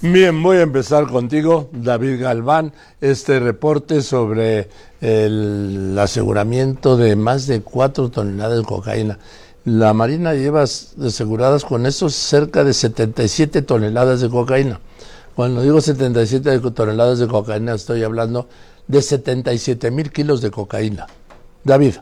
Bien, voy a empezar contigo, David Galván, este reporte sobre el aseguramiento de más de 4 toneladas de cocaína. La Marina lleva aseguradas con eso cerca de 77 toneladas de cocaína. Cuando digo 77 toneladas de cocaína, estoy hablando de 77,000 kilos de cocaína. David.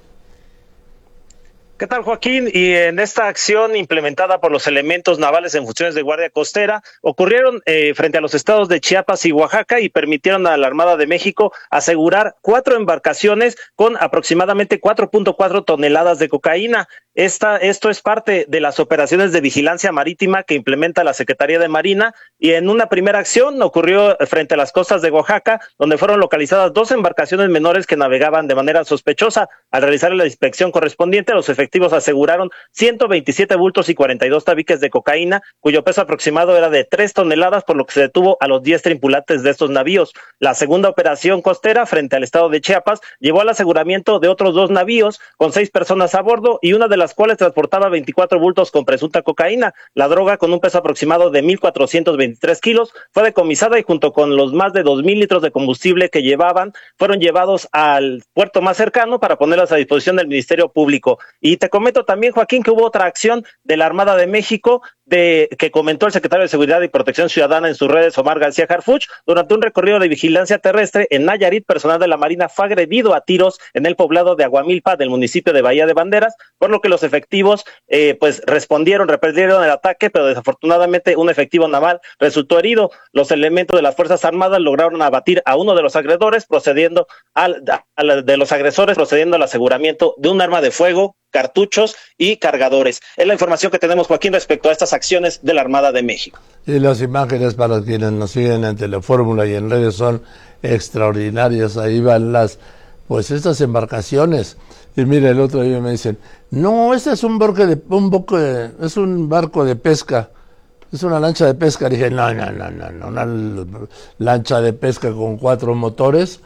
¿Qué tal, Joaquín? Y en esta acción implementada por los elementos navales en funciones de guardia costera, ocurrieron frente a los estados de Chiapas y Oaxaca y permitieron a la Armada de México asegurar 4 embarcaciones con aproximadamente 4.4 toneladas de cocaína. Esto es parte de las operaciones de vigilancia marítima que implementa la Secretaría de Marina, y en una primera acción ocurrió frente a las costas de Oaxaca, donde fueron localizadas 2 embarcaciones menores que navegaban de manera sospechosa. Al realizar la inspección correspondiente, los efectivos aseguraron 127 bultos y 42 tabiques de cocaína, cuyo peso aproximado era de 3 toneladas, por lo que se detuvo a los 10 tripulantes de estos navíos. La segunda operación costera frente al estado de Chiapas llevó al aseguramiento de otros 2 navíos con 6 personas a bordo, y una de las cuales transportaba 24 bultos con presunta cocaína. La droga, con un peso aproximado de 1,423 kilos, fue decomisada y junto con los más de 2,000 litros de combustible que llevaban, fueron llevados al puerto más cercano para ponerlos a disposición del Ministerio Público. Y te comento también, Joaquín, que hubo otra acción de la Armada de México que comentó el secretario de Seguridad y Protección Ciudadana en sus redes, Omar García Harfuch. Durante un recorrido de vigilancia terrestre en Nayarit, personal de la Marina fue agredido a tiros en el poblado de Aguamilpa del municipio de Bahía de Banderas, por lo que los efectivos repelieron el ataque, pero desafortunadamente un efectivo naval resultó herido. Los elementos de las Fuerzas Armadas lograron abatir a uno de los agresores, procediendo al aseguramiento de un arma de fuego, cartuchos y cargadores. Es la información que tenemos, Joaquín, respecto a estas acciones de la Armada de México. Y las imágenes, para quienes nos siguen en Telefórmula y en redes, son extraordinarias. Ahí van estas embarcaciones. Y mire, el otro día me dicen, no, este es un barco de pesca, es una lancha de pesca. Y dije, no, una lancha de pesca con 4 motores.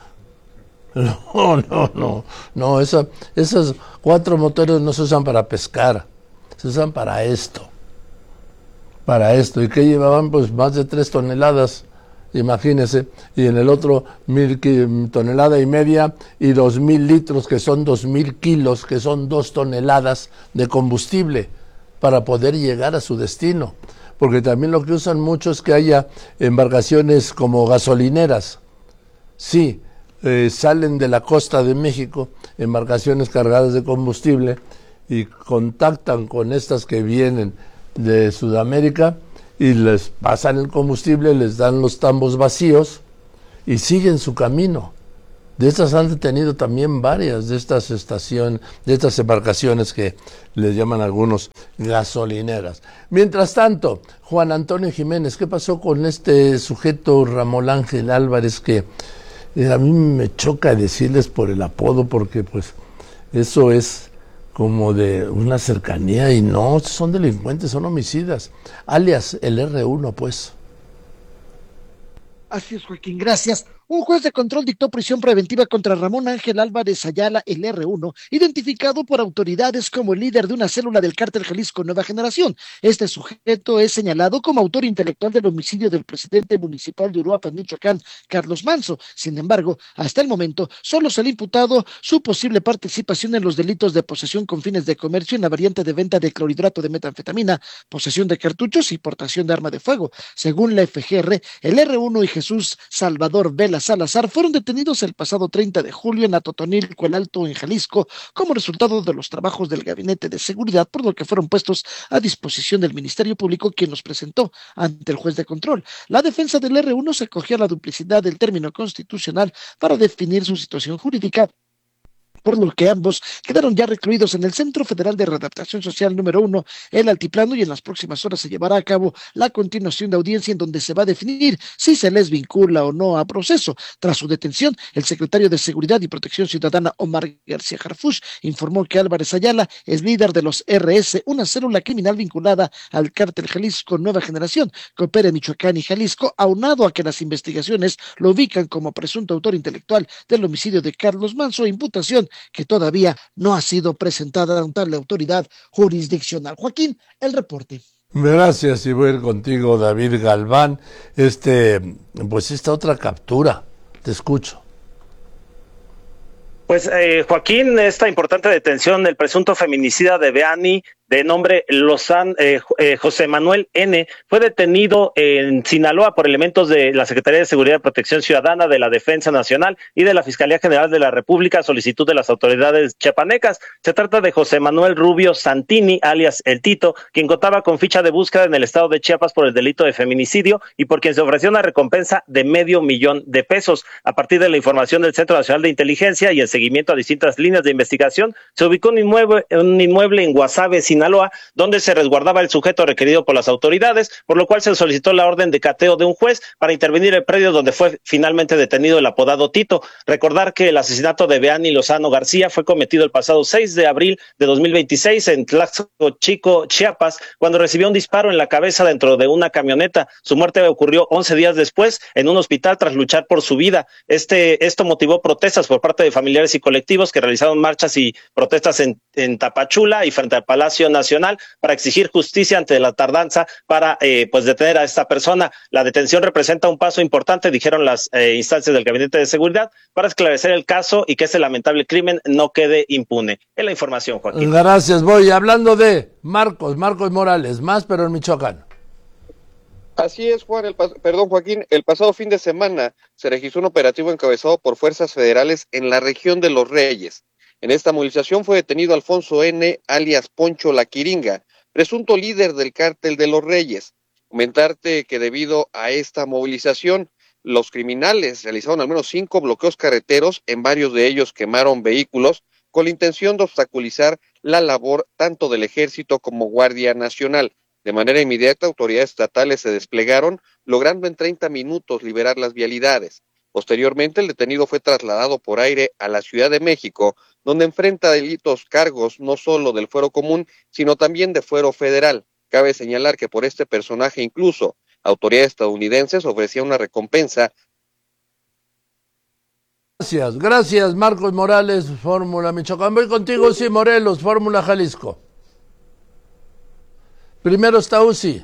No, esos 4 motores no se usan para pescar, se usan para esto. ¿Y qué llevaban? Pues más de 3 toneladas, imagínense, y en el otro 1,000 tonelada y media y 2,000 litros, que son 2,000 kilos, que son 2 toneladas de combustible para poder llegar a su destino. Porque también lo que usan mucho es que haya embarcaciones como gasolineras. Sí, salen de la costa de México embarcaciones cargadas de combustible y contactan con estas que vienen de Sudamérica y les pasan el combustible, les dan los tambos vacíos y siguen su camino. De estas han detenido también varias de estas embarcaciones que les llaman algunos gasolineras. Mientras tanto, Juan Antonio Jiménez, ¿qué pasó con este sujeto Ramón Ángel Álvarez, que a mí me choca decirles por el apodo, porque pues eso es como de una cercanía, y no, son delincuentes, son homicidas, alias el R1, pues. Así es, Joaquín, gracias. Un juez de control dictó prisión preventiva contra Ramón Ángel Álvarez Ayala, el R1, identificado por autoridades como el líder de una célula del cártel Jalisco Nueva Generación. Este sujeto es señalado como autor intelectual del homicidio del presidente municipal de Uruapan, Michoacán, Carlos Manzo. Sin embargo, hasta el momento, solo se le ha imputado su posible participación en los delitos de posesión con fines de comercio en la variante de venta de clorhidrato de metanfetamina, posesión de cartuchos y portación de arma de fuego. Según la FGR, el R1 y Jesús Salvador Vela Salazar fueron detenidos el pasado 30 de julio en Atotonilco el Alto, en Jalisco, como resultado de los trabajos del Gabinete de Seguridad, por lo que fueron puestos a disposición del Ministerio Público, quien los presentó ante el juez de control. La defensa del R1 se acogió a la duplicidad del término constitucional para definir su situación jurídica, por lo que ambos quedaron ya recluidos en el Centro Federal de Readaptación Social número 1, el Altiplano, y en las próximas horas se llevará a cabo la continuación de audiencia en donde se va a definir si se les vincula o no a proceso. Tras su detención, el secretario de Seguridad y Protección Ciudadana, Omar García Harfuch, informó que Álvarez Ayala es líder de los RS, una célula criminal vinculada al cártel Jalisco Nueva Generación, que opera en Michoacán y Jalisco, aunado a que las investigaciones lo ubican como presunto autor intelectual del homicidio de Carlos Manzo, imputación que todavía no ha sido presentada ante la autoridad jurisdiccional. Joaquín, el reporte. Gracias, y voy a ir contigo, David Galván. Pues esta otra captura, te escucho. Pues Joaquín, esta importante detención del presunto feminicida de Beani, de nombre José Manuel N., fue detenido en Sinaloa por elementos de la Secretaría de Seguridad y Protección Ciudadana, de la Defensa Nacional y de la Fiscalía General de la República a solicitud de las autoridades chiapanecas. Se trata de José Manuel Rubio Santini, alias El Tito, quien contaba con ficha de búsqueda en el estado de Chiapas por el delito de feminicidio y por quien se ofreció una recompensa de $500,000. A partir de la información del Centro Nacional de Inteligencia y en seguimiento a distintas líneas de investigación, se ubicó un inmueble en Guasave, Sinaloa, donde se resguardaba el sujeto requerido por las autoridades, por lo cual se solicitó la orden de cateo de un juez para intervenir el predio donde fue finalmente detenido el apodado Tito. Recordar que el asesinato de Beani Lozano García fue cometido el pasado 6 de abril de 2026 en Tlaxco, Chiapas, cuando recibió un disparo en la cabeza dentro de una camioneta. Su muerte ocurrió 11 días después en un hospital tras luchar por su vida. Esto motivó protestas por parte de familiares y colectivos que realizaron marchas y protestas en Tapachula y frente al Palacio Nacional para exigir justicia ante la tardanza para detener a esta persona. La detención representa un paso importante, dijeron las instancias del Gabinete de Seguridad, para esclarecer el caso y que este lamentable crimen no quede impune. Es la información, Joaquín. Gracias, voy hablando de Marcos Morales, más pero en Michoacán. Así es, Joaquín, el pasado fin de semana se registró un operativo encabezado por fuerzas federales en la región de Los Reyes. En esta movilización fue detenido Alfonso N., alias Poncho La Quiringa, presunto líder del cártel de Los Reyes. Comentarte que debido a esta movilización, los criminales realizaron al menos 5 bloqueos carreteros, en varios de ellos quemaron vehículos, con la intención de obstaculizar la labor tanto del Ejército como Guardia Nacional. De manera inmediata, autoridades estatales se desplegaron, logrando en 30 minutos liberar las vialidades. Posteriormente, el detenido fue trasladado por aire a la Ciudad de México, donde enfrenta cargos no solo del fuero común, sino también de fuero federal. Cabe señalar que por este personaje incluso autoridades estadounidenses ofrecían una recompensa. Gracias, Marcos Morales, Fórmula Michoacán. Voy contigo, sí, Morelos, Fórmula Jalisco. Primero está UCI.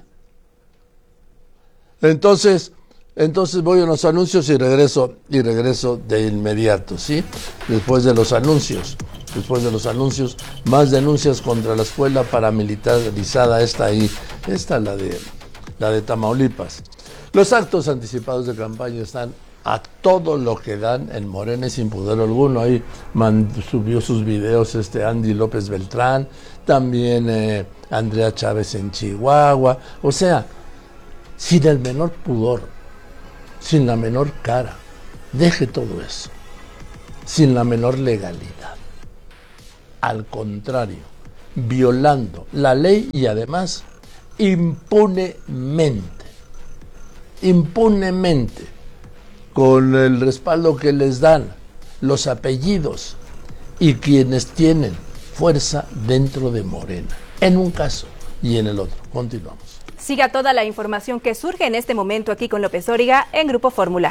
Entonces voy a los anuncios y regreso de inmediato, ¿sí? Después de los anuncios, más denuncias contra la escuela paramilitarizada, la de Tamaulipas. Los actos anticipados de campaña están a todo lo que dan en Morena y sin pudor alguno. Ahí subió sus videos Andy López Beltrán, también Andrea Chávez en Chihuahua. O sea, sin el menor pudor, sin la menor cara, deje todo eso, sin la menor legalidad. Al contrario, violando la ley y además impunemente, con el respaldo que les dan los apellidos y quienes tienen fuerza dentro de Morena, en un caso y en el otro. Continuamos. Siga toda la información que surge en este momento aquí con López Dóriga en Grupo Fórmula.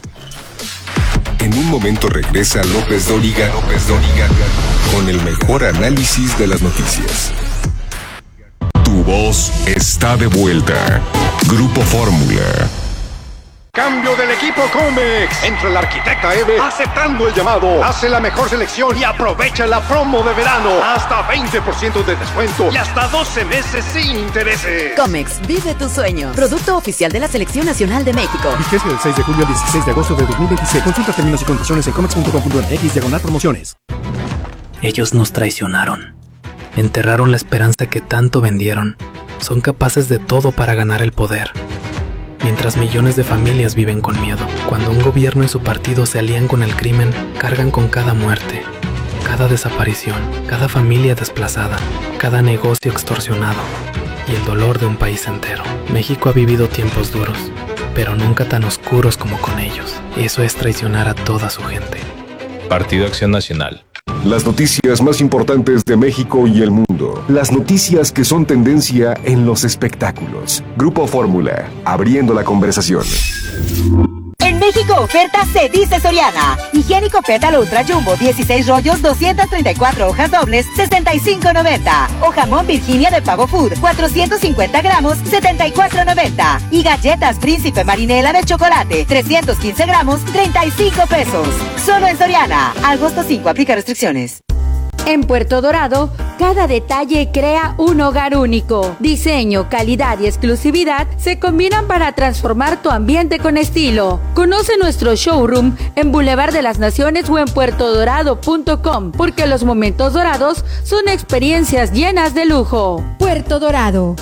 En un momento regresa López Dóriga con el mejor análisis de las noticias. Tu voz está de vuelta. Grupo Fórmula. Cambio del equipo Comex. Entra el arquitecta Eve aceptando el llamado. Hace la mejor selección y aprovecha la promo de verano. Hasta 20% de descuento y hasta 12 meses sin intereses. Comex, vive tu sueño. Producto oficial de la Selección Nacional de México. Vigencia del 6 de julio al 16 de agosto de 2026. Consulta términos y condiciones en comex.com.mx/promociones. Ellos nos traicionaron. Enterraron la esperanza que tanto vendieron. Son capaces de todo para ganar el poder. Mientras millones de familias viven con miedo, cuando un gobierno y su partido se alían con el crimen, cargan con cada muerte, cada desaparición, cada familia desplazada, cada negocio extorsionado y el dolor de un país entero. México ha vivido tiempos duros, pero nunca tan oscuros como con ellos. Eso es traicionar a toda su gente. Partido Acción Nacional. Las noticias más importantes de México y el mundo. Las noticias que son tendencia en los espectáculos. Grupo Fórmula, abriendo la conversación. En México oferta se dice Soriana. Higiénico Pétalo Ultra Jumbo 16 rollos 234 hojas dobles 65.90. O jamón Virginia de Pavo Food 450 gramos 74.90. Y galletas Príncipe Marinela de chocolate 315 gramos 35 pesos. Solo en Soriana. Agosto 5, aplica restricciones. En Puerto Dorado, cada detalle crea un hogar único. Diseño, calidad y exclusividad se combinan para transformar tu ambiente con estilo. Conoce nuestro showroom en Boulevard de las Naciones o en puertodorado.com, porque los momentos dorados son experiencias llenas de lujo. Puerto Dorado.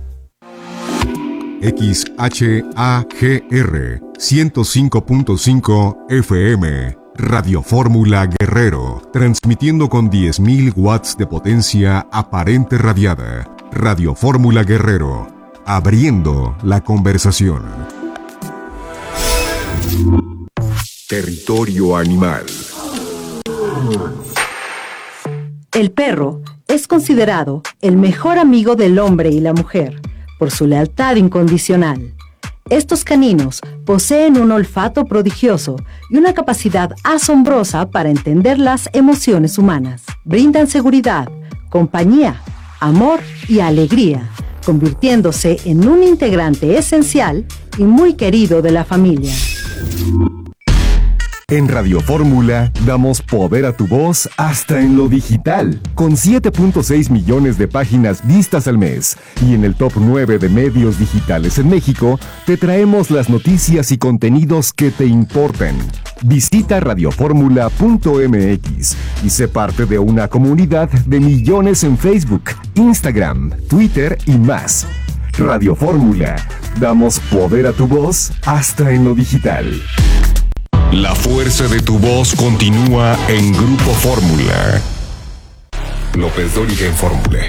XHAGR 105.5 FM. Radio Fórmula Guerrero, transmitiendo con 10.000 watts de potencia aparente radiada. Radio Fórmula Guerrero, abriendo la conversación. Territorio animal. El perro es considerado el mejor amigo del hombre y la mujer por su lealtad incondicional. Estos caninos poseen un olfato prodigioso y una capacidad asombrosa para entender las emociones humanas. Brindan seguridad, compañía, amor y alegría, convirtiéndose en un integrante esencial y muy querido de la familia. En Radio Fórmula damos poder a tu voz hasta en lo digital, con 7.6 millones de páginas vistas al mes. Y en el top 9 de medios digitales en México, te traemos las noticias y contenidos que te importan. Visita radioformula.mx y sé parte de una comunidad de millones en Facebook, Instagram, Twitter y más. Radio Fórmula, damos poder a tu voz hasta en lo digital. La fuerza de tu voz continúa en Grupo Fórmula. López Dóriga en Fórmula.